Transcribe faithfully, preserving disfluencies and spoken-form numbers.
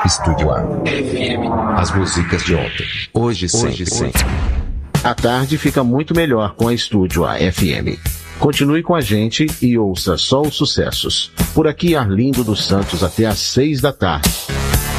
Estúdio A F M. As músicas de ontem, hoje, sempre, sempre. A tarde fica muito melhor com a Estúdio A F M. Continue com a gente e ouça só os sucessos. Por aqui, Arlindo dos Santos até às seis da tarde.